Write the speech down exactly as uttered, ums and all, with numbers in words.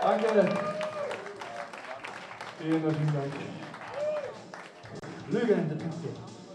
Danke. Vielen herzlichen Dank. Lügen in der Piste.